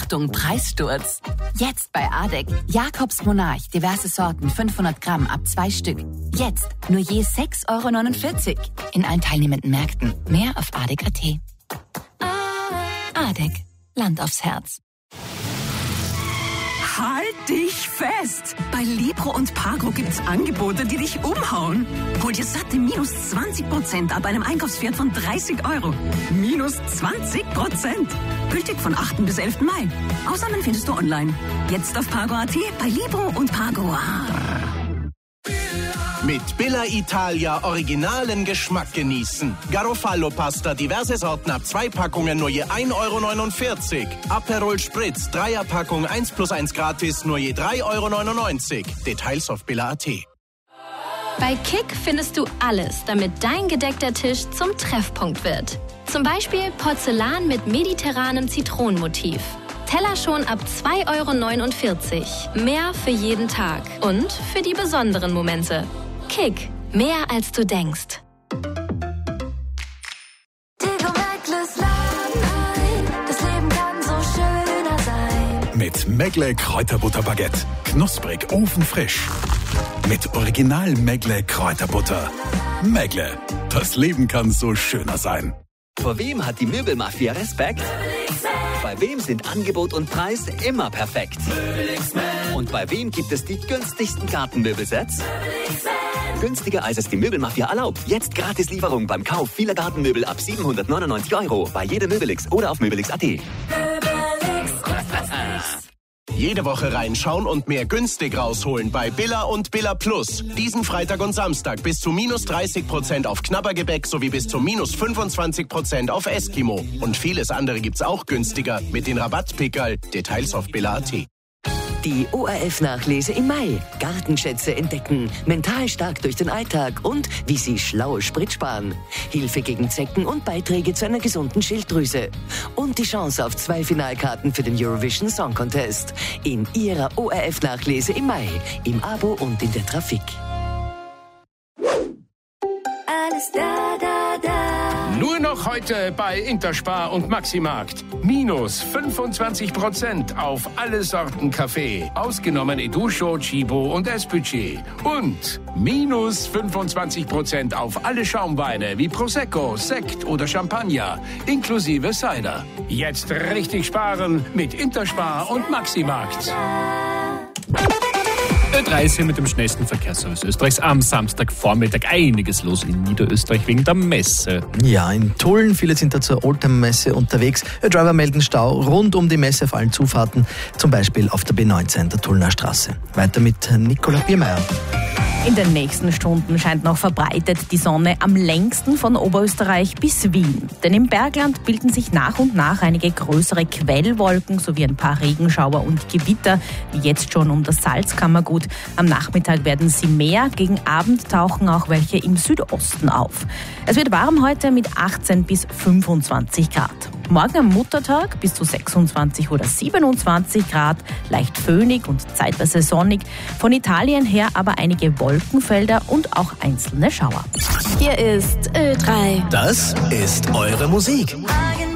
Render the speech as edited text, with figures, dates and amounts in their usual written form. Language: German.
Achtung, Preissturz. Jetzt bei ADEC. Jakobs Monarch, diverse Sorten, 500 Gramm ab 2 Stück. Jetzt nur je 6,49 € in allen teilnehmenden Märkten. Mehr auf adec.at. ADEC. Land aufs Herz. Halt dich fest! Bei Libro und Pago gibt's Angebote, die dich umhauen. Hol dir satte minus 20% ab einem Einkaufswert von 30 €. Minus 20%! Gültig von 8. bis 11. Mai. Ausnahmen findest du online. Jetzt auf Pago.at, bei Libro und Pago. Mit Billa Italia originalen Geschmack genießen. Garofalo-Pasta, diverse Sorten ab 2 Packungen nur je 1,49 €. Aperol Spritz, 3er-Packung 1+1 gratis nur je 3,99 €. Details auf Billa.at. Bei Kick findest du alles, damit dein gedeckter Tisch zum Treffpunkt wird. Zum Beispiel Porzellan mit mediterranem Zitronenmotiv. Teller schon ab 2,49 €. Mehr für jeden Tag und für die besonderen Momente. Kick, mehr als du denkst. Mit Megle Kräuterbutterbaguette. Knusprig, ofenfrisch. Mit Original Megle Kräuterbutter. Megle, das Leben kann so schöner sein. Vor wem hat die Möbelmafia Respekt? Bei wem sind Angebot und Preis immer perfekt? Und bei wem gibt es die günstigsten Gartenmöbelsets? Günstiger als es die Möbelmafia erlaubt. Jetzt Gratislieferung beim Kauf vieler Gartenmöbel ab 799 € bei jedem Möbelix oder auf Möbelix.at. Jede Woche reinschauen und mehr günstig rausholen bei Billa und Billa Plus. Diesen Freitag und Samstag bis zu minus 30% auf Knabbergebäck sowie bis zu minus 25% auf Eskimo. Und vieles andere gibt's auch günstiger mit den Rabattpickerl. Details auf Billa.at. Die ORF-Nachlese im Mai. Gartenschätze entdecken, mental stark durch den Alltag und wie Sie schlau Sprit sparen. Hilfe gegen Zecken und Beiträge zu einer gesunden Schilddrüse. Und die Chance auf 2 Finalkarten für den Eurovision Song Contest. In Ihrer ORF-Nachlese im Mai. Im Abo und in der Trafik. Alles da, da, da. Nur noch heute bei Interspar und Maximarkt. Minus 25% auf alle Sorten Kaffee. Ausgenommen Educho, Chibo und Espucci. Und minus 25% auf alle Schaumweine wie Prosecco, Sekt oder Champagner. Inklusive Cider. Jetzt richtig sparen mit Interspar und Maximarkt. Ö3 ist hier mit dem schnellsten Verkehrsservice Österreichs. Am Samstagvormittag einiges los in Niederösterreich wegen der Messe. Ja, in Tulln, viele sind da zur Oldtimer-Messe unterwegs. Driver melden Stau rund um die Messe, vor allem Zufahrten, zum Beispiel auf der B19, der Tullner Straße. Weiter mit Nicola Biermeier. In den nächsten Stunden scheint noch verbreitet die Sonne am längsten von Oberösterreich bis Wien. Denn im Bergland bilden sich nach und nach einige größere Quellwolken sowie ein paar Regenschauer und Gewitter, wie jetzt schon um das Salzkammergut. Am Nachmittag werden sie mehr, gegen Abend tauchen auch welche im Südosten auf. Es wird warm heute mit 18 bis 25 Grad. Morgen am Muttertag bis zu 26 oder 27 Grad, leicht föhnig und zeitweise sonnig. Von Italien her aber einige Wolkenfelder und auch einzelne Schauer. Hier ist Ö3. Das ist eure Musik.